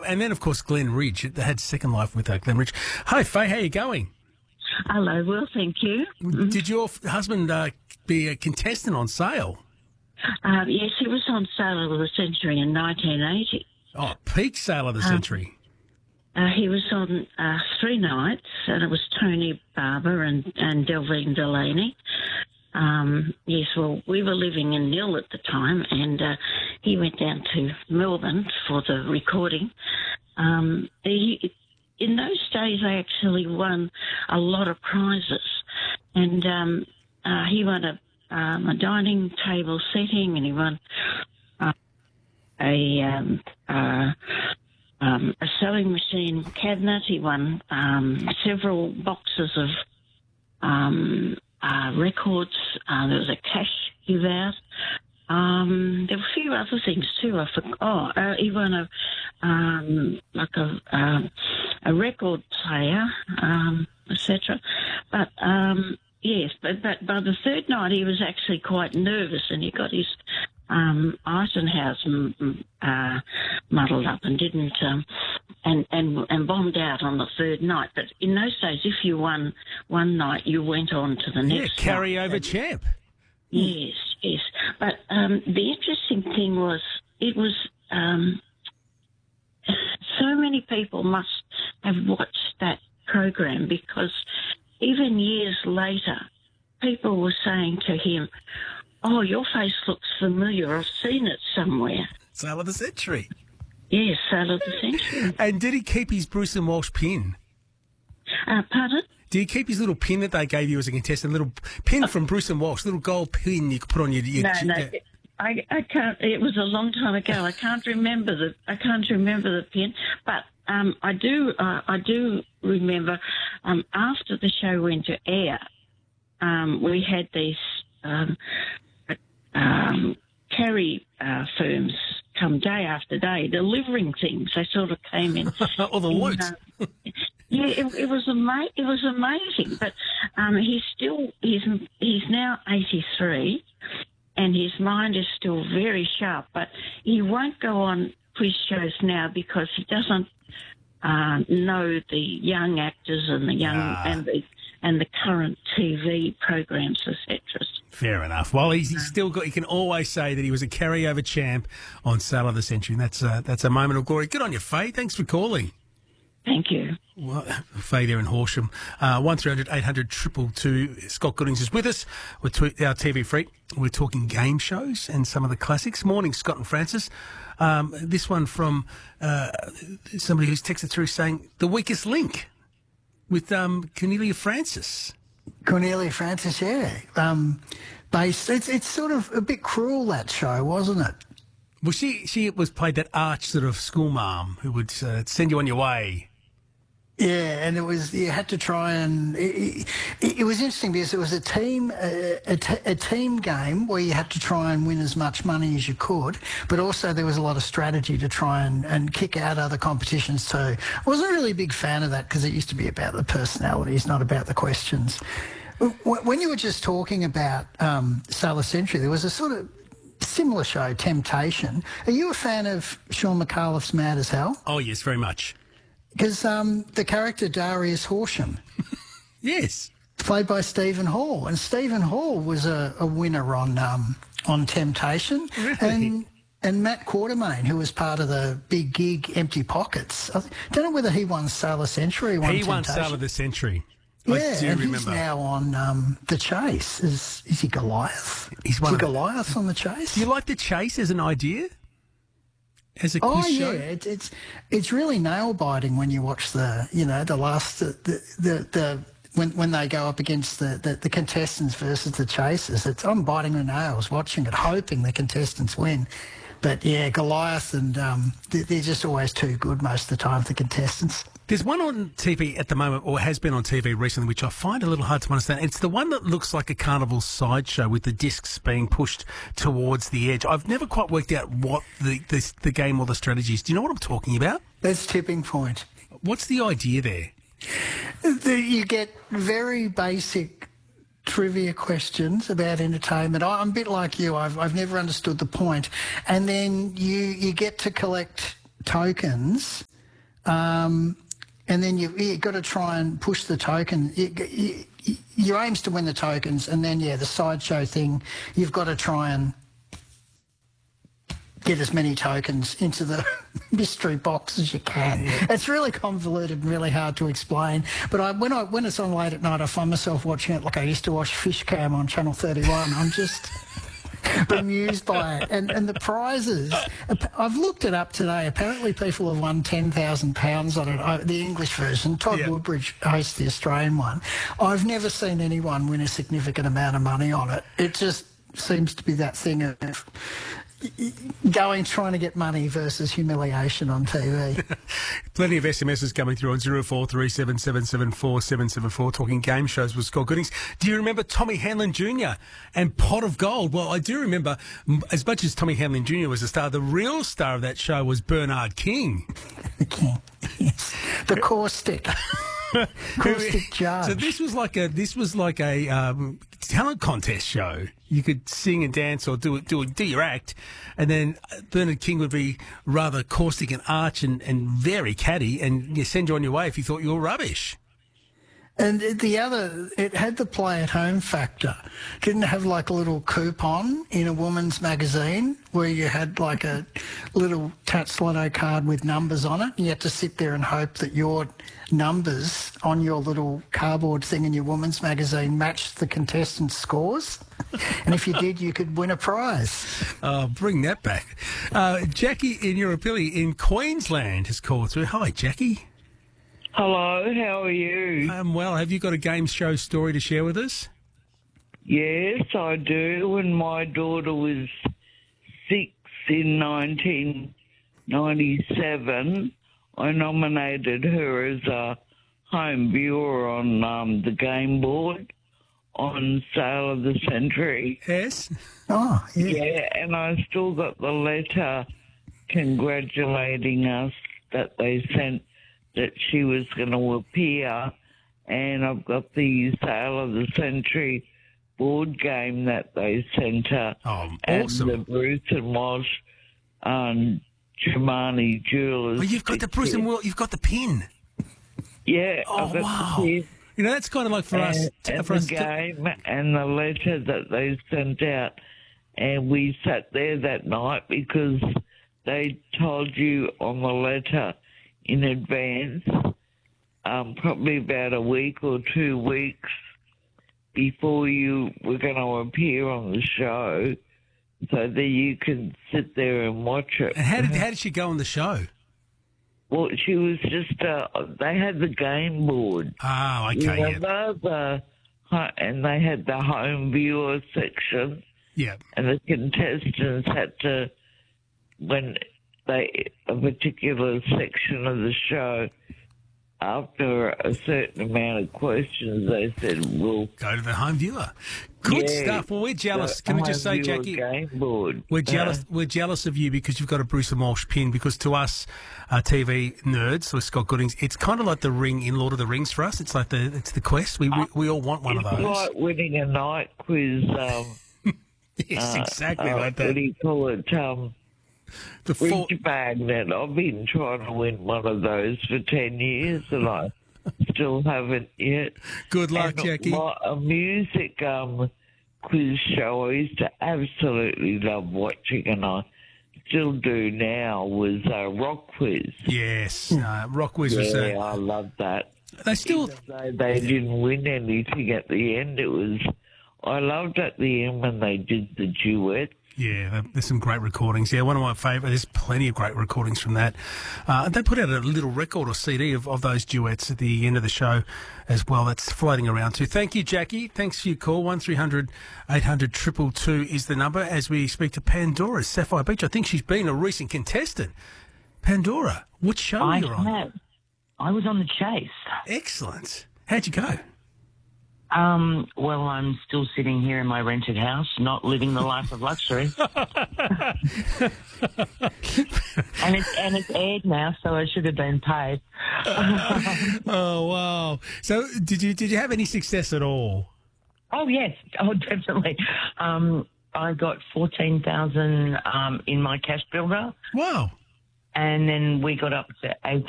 and then, of course, Glen Ridge. They had Second Life with Glen Ridge. Hi, Faye, how are you going? Hello, Will, thank you. Did your husband be a contestant on Sale? Yes, he was on Sale of the Century in 1980. Oh, peak Sale of the Century. He was on 3 nights, and it was Tony Barber and Delvine Delaney. Yes, well, we were living in Nil at the time, and he went down to Melbourne for the recording. In those days, I actually won a lot of prizes, and he won a dining table setting, and he won a sewing machine cabinet. He won several boxes of records. There was a cash give out. There were a few other things too. I forgot. He won a record player, etc. But yes, but by the third night he was actually quite nervous, and he got his Eisenhower muddled up and didn't and bombed out on the third night. But in those days, if you won one night, you went on to the next. Yeah, carryover champ. Yes. But the interesting thing was, it was so many people must have watched that program, because even years later, people were saying to him, "Oh, your face looks familiar. I've seen it somewhere." Sale of the Century. Yes, Sale of the Century. And did he keep his Bruce and Walsh pin? Pardon? Did he keep his little pin that they gave you as a contestant, little pin from Bruce and Walsh, little gold pin you could put on your No. I can't. It was a long time ago. I can't remember the pin, but I do remember after the show went to air, we had these carry firms come day after day delivering things. They sort of came in. Or the loot. Yeah, it was amazing. But he's now 83, and his mind is still very sharp. But he won't go on quiz shows now because he doesn't know the young actors and the young and the current TV programs, etc. Fair enough. Well, he's still got. You can always say that he was a carryover champ on Sale of the Century, and that's a moment of glory. Good on you, Faye. Thanks for calling. Thank you. Well, Faye there in Horsham. 1300 800 222. Scott Goodings is with us. We're our TV freak. We're talking game shows and some of the classics. Morning, Scott and Francis. This one from somebody who's texted through saying The Weakest Link with Cornelia Francis. Cornelia Francis, yeah. Based. It's sort of a bit cruel, that show, wasn't it? Well, she was played that arch sort of school mom who would send you on your way. Yeah, and you had to try and it was interesting because it was a team game where you had to try and win as much money as you could, but also there was a lot of strategy to try and kick out other competitions too. I wasn't really a big fan of that because it used to be about the personalities, not about the questions. When you were just talking about Sale of Century, there was a sort of similar show, Temptation. Are you a fan of Sean McAuliffe's Mad as Hell? Oh, yes, very much. Because the character Darius Horsham, yes, played by Stephen Hall, and Stephen Hall was a winner on Temptation, really? and Matt Quartermain, who was part of the big gig Empty Pockets. I don't know whether he won Sale of Century. He won Sale of the Century. Yeah, I do and remember. He's now on The Chase. Is he Goliath? He's Goliath on The Chase. Do you like The Chase as an idea? As a quiz show? Yeah, it's really nail biting when you watch the last when they go up against the contestants versus the chasers. I'm biting the nails watching it, hoping the contestants win. But yeah, Goliath and they're just always too good most of the time, the contestants. There's one on TV at the moment, or has been on TV recently, which I find a little hard to understand. It's the one that looks like a carnival sideshow with the discs being pushed towards the edge. I've never quite worked out what the game or the strategy is. Do you know what I'm talking about? That's Tipping Point. What's the idea there? You get very basic trivia questions about entertainment. I'm a bit like you. I've never understood the point. And then you get to collect tokens and then you've got to try and push the token. Your aim's to win the tokens, and then, the sideshow thing, you've got to try and get as many tokens into the mystery box as you can. Yeah. It's really convoluted and really hard to explain. But when it's on late at night, I find myself watching it like I used to watch Fish Cam on Channel 31. I'm just bemused by it. And the prizes, I've looked it up today. Apparently people have won £10,000 on it, the English version. Todd Woodbridge hosts the Australian one. I've never seen anyone win a significant amount of money on it. It just seems to be that thing of trying to get money versus humiliation on TV. Plenty of SMSs coming through on 0437774774 talking game shows with Scott Goodings. Do you remember Tommy Hanlon Jr. and Pot of Gold? Well, I do remember, as much as Tommy Hanlon Jr. was a star, the real star of that show was Bernard King. The King, yes. The caustic. Caustic judge. So this was like a talent contest show. You could sing and dance or do your act, and then Bernard King would be rather caustic and arch and very catty, and send you on your way if you thought you were rubbish. And it had the play-at-home factor. Didn't it have like a little coupon in a woman's magazine where you had like a little Tats Lotto card with numbers on it? You had to sit there and hope that your numbers on your little cardboard thing in your woman's magazine matched the contestants' scores. And if you did, you could win a prize. Oh, bring that back. Jackie in Eurapilly in Queensland has called through. Hi, Jackie. Hello, how are you? Well, have you got a game show story to share with us? Yes, I do. When my daughter was 6 in 1997, I nominated her as a home viewer on the game board on Sale of the Century. Yes? Oh, yeah. Yeah, and I still got the letter congratulating us that they sent that she was going to appear, and I've got the Sale of the Century board game that they sent her. Oh, And awesome. the Bruce and Walsh Tremonti Jewelers. Oh, you've got the Bruce and Walsh, you've got the pin. Yeah. Oh, I've got wow. the pin. You know, that's kind of like for us. And For us the game and the letter that they sent out. And we sat there that night because they told you on the letter in advance, probably about a week or 2 weeks before you were going to appear on the show, so that you can sit there and watch it. And how did she go on the show? Well, she was just, they had the game board. Oh, okay, And they had the home viewer section. Yeah. And the contestants had to, when a particular section of the show, after a certain amount of questions, they said, "We'll go to the home viewer." Good stuff. Well, we're jealous. Can we just say, Jackie, we're jealous. We're jealous of you because you've got a Bruce and Walsh pin. Because to us, TV nerds, with Scott Goodings, it's kind of like the ring in Lord of the Rings for us. It's like it's the quest. We all want one of those. It's like winning a night quiz. Yes, exactly like that. What do you call it? The Fridge magnet. I've been trying to win one of those for 10 years and I still haven't yet. Good luck, and Jackie. A music quiz show I used to absolutely love watching, and I still do now, was Rock Quiz. Yes, Rock Quiz was... Yeah, I love that. They still... Even though they didn't win anything at the end, I loved at the end when they did the duet. Yeah, there's some great recordings. Yeah, one of my favourite. There's plenty of great recordings from that. They put out a little record or CD of those duets at the end of the show as well. That's floating around too. Thank you, Jackie. Thanks for your call. 1300 800 222 is the number as we speak to Pandora, Sapphire Beach. I think she's been a recent contestant. Pandora, what show are you on? I was on The Chase. Excellent. How'd you go? Well, I'm still sitting here in my rented house, not living the life of luxury. and it's aired now, so I should have been paid. Oh, wow. So did you have any success at all? Oh, yes. Oh, definitely. I got 14,000 in my cash builder. Wow. And then we got up to 18.